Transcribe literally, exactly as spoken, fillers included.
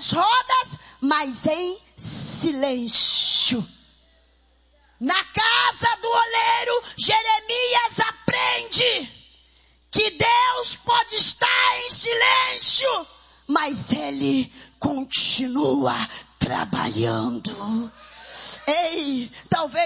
as rodas, mas em silêncio. Na casa do oleiro, Jeremias aprende que Deus pode estar em silêncio, mas ele continua trabalhando. Ei, talvez